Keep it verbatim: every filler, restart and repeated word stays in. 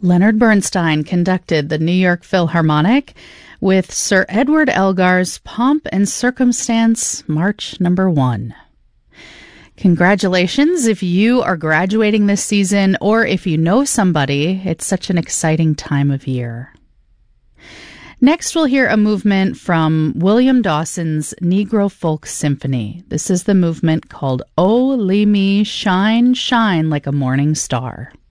Leonard Bernstein conducted the New York Philharmonic with Sir Edward Elgar's Pomp and Circumstance, March number one. Congratulations if you are graduating this season, or if you know somebody. It's such an exciting time of year. Next, we'll hear a movement from William Dawson's Negro Folk Symphony. This is the movement called "Oh, Lee Me, Shine, Shine Like a Morning Star."